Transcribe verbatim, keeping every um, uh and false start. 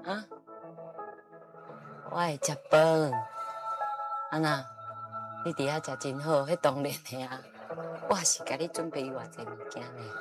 啊，我会食饭。安那，你伫遐食真好，迄当然的啊。我是甲你准备偌济物件呢。